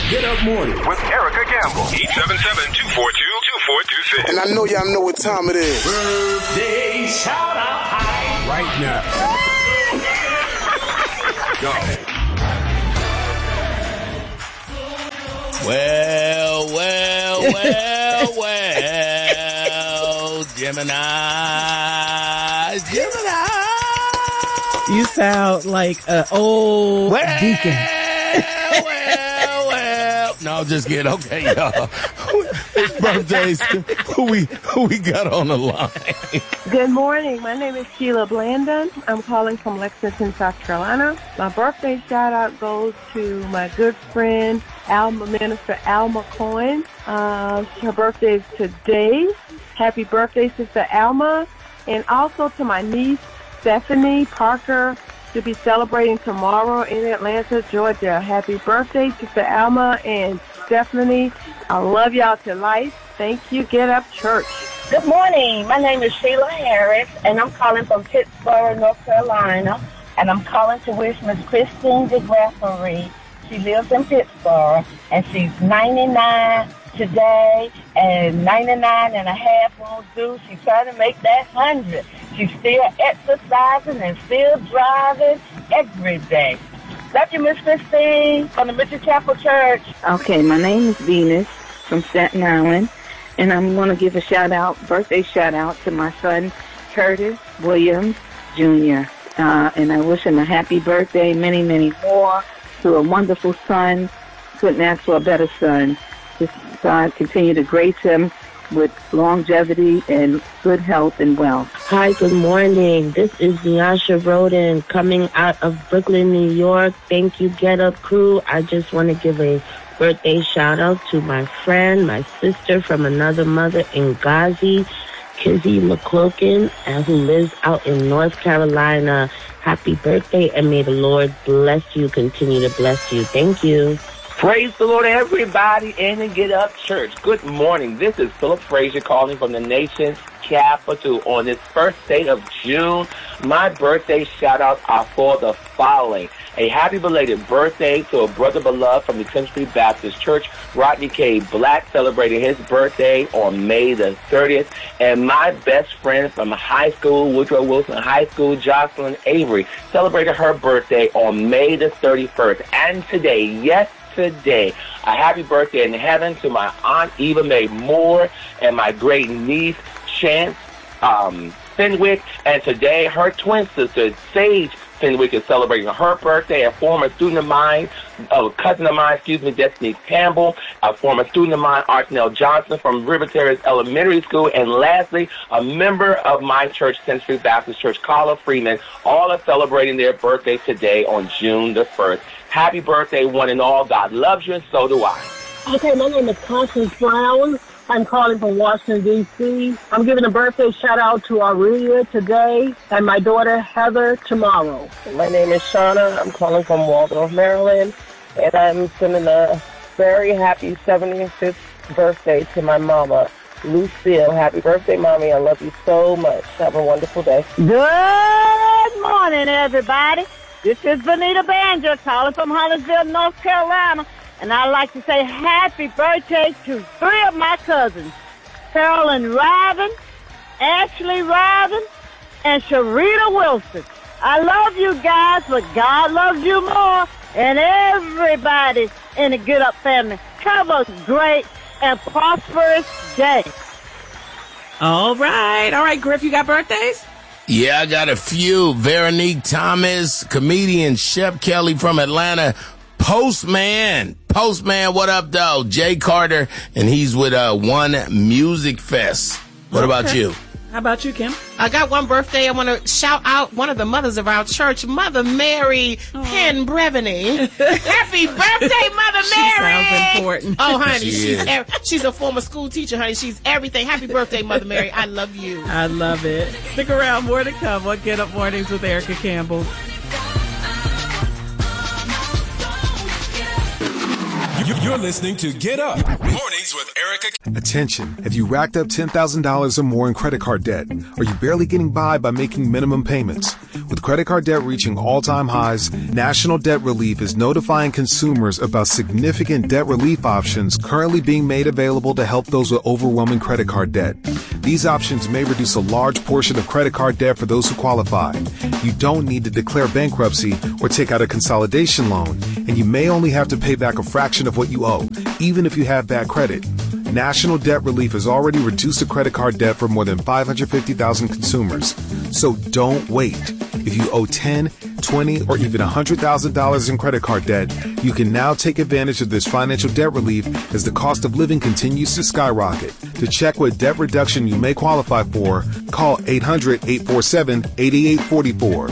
Get Up Morning with Erica Gamble. 877-242-2426. And I know y'all know what time it is. Birthday shout out time right now. Go. Well, Gemini. You sound like an old deacon. No, just kidding. Okay, y'all. It's birthdays. Who we got on the line? Good morning. My name is Sheila Blandon. I'm calling from Lexington, South Carolina. My birthday shout-out goes to my good friend, Minister Alma Cohen. Her birthday is today. Happy birthday, Sister Alma. And also to my niece, Stephanie Parker, to be celebrating tomorrow in Atlanta, Georgia. Happy birthday, Sister Alma and Stephanie. I love y'all to life. Thank you. Get Up Church. Good morning. My name is Sheila Harris, and I'm calling from Pittsburgh, North Carolina. And I'm calling to wish Miss Christine DeGraffery. She lives in Pittsburgh, and she's 99 today, and 99 and a half won't do. She's trying to make that 100. She's still exercising and still driving every day. Love you, Miss Christine, from the Mitchell Chapel Church. Okay, my name is Venus from Staten Island, and I'm going to give a birthday shout out to my son, Curtis Williams Jr., and I wish him a happy birthday, many, many more, to a wonderful son. Couldn't ask for a better son. Just God continue to grace him with longevity and good health and wealth. Hi, good morning. This is Nyasha Roden coming out of Brooklyn, New York. Thank you, Get Up crew. I just want to give a birthday shout out to my friend, my sister from another mother in Ghazi, Kizzy McClokin, who lives out in North Carolina. Happy birthday, and may the Lord bless you, continue to bless you. Thank you. Praise the Lord, everybody in the Get Up Church. Good morning. This is Philip Frazier calling from the nation's capital on this first day of June. My birthday shout-outs are for the following. A happy belated birthday to a brother beloved from the 10th Street Baptist Church, Rodney K. Black, celebrating his birthday on May the 30th. And my best friend from high school, Woodrow Wilson High School, Jocelyn Avery, celebrated her birthday on May the 31st. And today, today, a happy birthday in heaven to my Aunt Eva Mae Moore and my great niece, Chance Fenwick. And today, her twin sister, Sage Fenwick, is celebrating her birthday. A former student of mine, Destiny Campbell, a former student of mine, Artnell Johnson from River Terrace Elementary School. And lastly, a member of my church, 10th Street Baptist Church, Carla Freeman. All are celebrating their birthdays today on June the 1st. Happy birthday, one and all. God loves you, and so do I. Okay, my name is Constance Brown. I'm calling from Washington, D.C. I'm giving a birthday shout-out to Aurelia today and my daughter Heather tomorrow. My name is Shauna. I'm calling from Waldorf, Maryland, and I'm sending a very happy 75th birthday to my mama, Lucille. Happy birthday, Mommy. I love you so much. Have a wonderful day. Good morning, everybody. This is Bonita Banjo calling from Hollinsville, North Carolina. And I'd like to say happy birthday to 3 of my cousins, Carolyn Robin, Ashley Robin, and Sharita Wilson. I love you guys, but God loves you more. And everybody in the Get Up family, have a great and prosperous day. All right, Griff, you got birthdays? Yeah, I got a few. Veronique Thomas, comedian Shep Kelly from Atlanta, Postman, what up, though? Jay Carter, and he's with One Music Fest. What about you? How about you, Kim? I got one birthday. I want to shout out one of the mothers of our church, Mother Mary Penn Brevany. Happy birthday, Mother Mary! She sounds important. Oh, honey, she's a former school teacher, honey. She's everything. Happy birthday, Mother Mary. I love you. I love it. Stick around. More to come on Get Up Mornings with Erica Campbell. You're listening to Get Up Mornings with Erica. Attention. Have you racked up $10,000 or more in credit card debt? Are you barely getting by making minimum payments? With credit card debt reaching all-time highs, National Debt Relief is notifying consumers about significant debt relief options currently being made available to help those with overwhelming credit card debt. These options may reduce a large portion of credit card debt for those who qualify. You don't need to declare bankruptcy or take out a consolidation loan, and you may only have to pay back a fraction of what you owe, even if you have bad credit. National Debt Relief has already reduced the credit card debt for more than 550,000 consumers. So don't wait. If you owe $10, $20, or even $100,000 in credit card debt, you can now take advantage of this financial debt relief as the cost of living continues to skyrocket. To check what debt reduction you may qualify for, call 800-847-8844.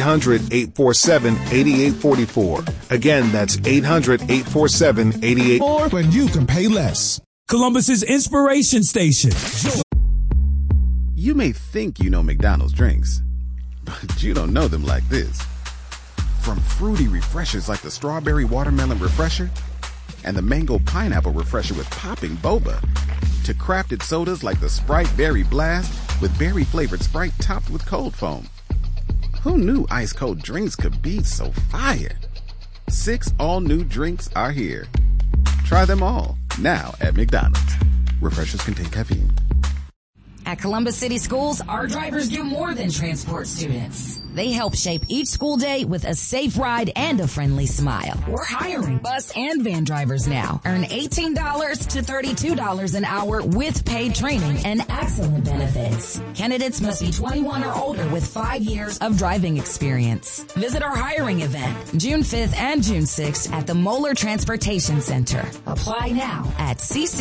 800-847-8844. Again, that's 800-847-8844. When you can pay less. Columbus's Inspiration Station. You may think you know McDonald's drinks, but you don't know them like this. From fruity refreshers like the Strawberry Watermelon Refresher and the Mango Pineapple Refresher with popping boba, to crafted sodas like the Sprite Berry Blast with berry-flavored Sprite topped with cold foam. Who knew ice-cold drinks could be so fire? 6 all-new drinks are here. Try them all, now at McDonald's. Refreshers contain caffeine. At Columbus City Schools, our drivers do more than transport students. They help shape each school day with a safe ride and a friendly smile. We're hiring bus and van drivers now. Earn $18 to $32 an hour with paid training and excellent benefits. Candidates must be 21 or older with 5 years of driving experience. Visit our hiring event June 5th and June 6th at the Moeller Transportation Center. Apply now at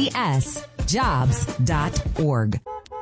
ccsjobs.org.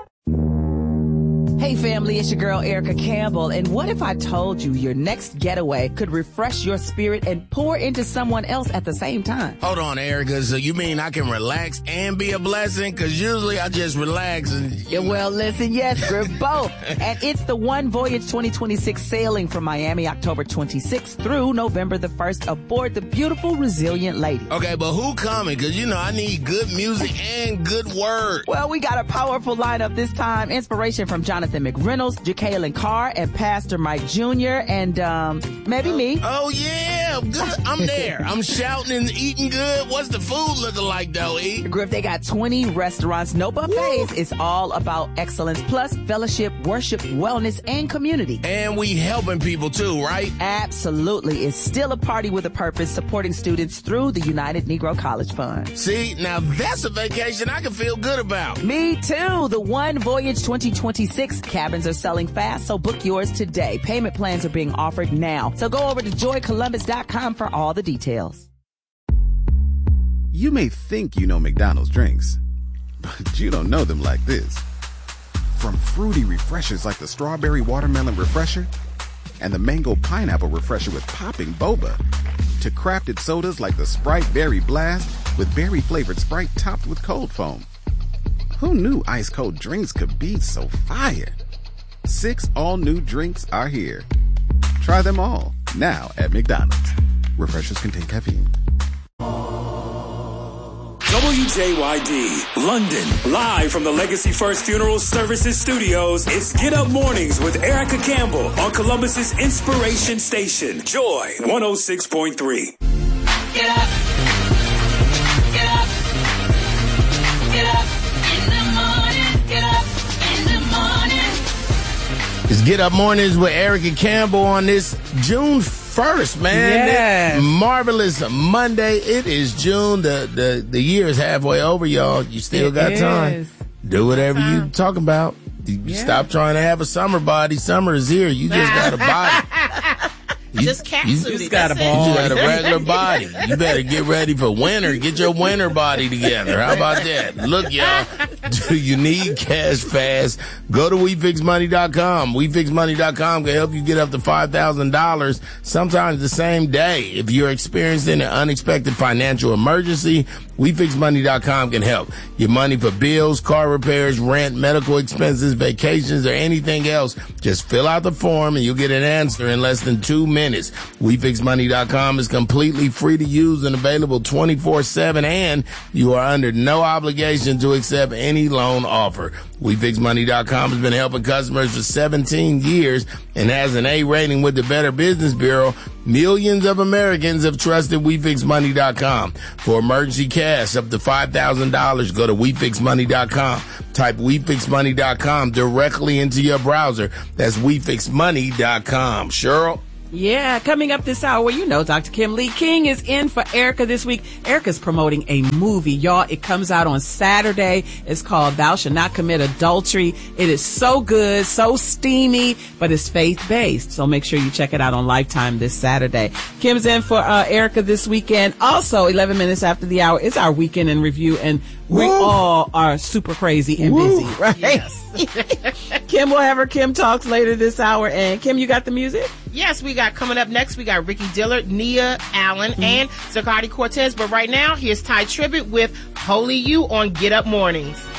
Hey family, it's your girl Erica Campbell, and what if I told you your next getaway could refresh your spirit and pour into someone else at the same time? Hold on, Erica, so you mean I can relax and be a blessing? Because usually I just relax and... Yeah, well, listen, yes, we're both. And it's the One Voyage 2026 sailing from Miami, October 26th through November the 1st aboard the beautiful Resilient Lady. Okay, but who coming? Because, you know, I need good music and good word. Well, we got a powerful lineup this time. Inspiration from Jonathan McReynolds, Jacqueline Carr, and Pastor Mike Jr., and maybe me. Oh, yeah, good. I'm there. I'm shouting and eating good. What's the food looking like, though, E? Griff, they got 20 restaurants, no buffets. It's all about excellence, plus fellowship, worship, wellness, and community. And we helping people, too, right? Absolutely. It's still a party with a purpose, supporting students through the United Negro College Fund. See, now that's a vacation I can feel good about. Me, too. The One Voyage 2026 cabins are selling fast, so book yours today. Payment plans are being offered now. So go over to joycolumbus.com for all the details. You may think you know McDonald's drinks, but you don't know them like this. From fruity refreshers like the Strawberry Watermelon Refresher and the Mango Pineapple Refresher with popping boba, to crafted sodas like the Sprite Berry Blast with berry-flavored Sprite topped with cold foam. Who knew ice-cold drinks could be so fire? 6 all-new drinks are here. Try them all, now at McDonald's. Refreshers contain caffeine. WJYD, London, live from the Legacy First Funeral Services Studios. It's Get Up Mornings with Erica Campbell on Columbus's Inspiration Station, Joy 106.3. Get up, get up, get up in the morning, get up in the morning. It's Get Up Mornings with Erica Campbell on this June 1st, man. Yes. Marvelous Monday. It is June. The year is halfway over, y'all. You still got time. Do whatever you talking about. You stop trying to have a summer body. Summer is here. You just got a body. You just got a ball. You got a regular body. You better get ready for winter. Get your winter body together. How about that? Look, y'all, do you need cash fast? Go to WeFixMoney.com. WeFixMoney.com can help you get up to $5,000 sometimes the same day. If you're experiencing an unexpected financial emergency, WeFixMoney.com can help. Your money for bills, car repairs, rent, medical expenses, vacations, or anything else. Just fill out the form and you'll get an answer in less than 2 minutes. minutes. WeFixMoney.com is completely free to use and available 24/7, and you are under no obligation to accept any loan offer. WeFixMoney.com has been helping customers for 17 years and has an A rating with the Better Business Bureau. Millions of Americans have trusted WeFixMoney.com. For emergency cash up to $5,000, go to WeFixMoney.com. Type WeFixMoney.com directly into your browser. That's WeFixMoney.com. Cheryl? Yeah, coming up this hour, well, you know, Dr. Kim Lee King is in for Erica this week. Erica's promoting a movie, y'all. It comes out on Saturday. It's called Thou Shalt Not Commit Adultery. It is so good, so steamy, but it's faith-based. So make sure you check it out on Lifetime this Saturday. Kim's in for Erica this weekend. Also, 11 minutes after the hour, it's our weekend in review, and we all are super crazy and busy, right? Yes. Kim will have her Kim Talks later this hour. And Kim, you got the music? Yes, we got coming up next, we got Ricky Dillard, Nia Allen, and Zacardi Cortez. But right now, here's Ty Tribbett with Holy You on Get Up Mornings.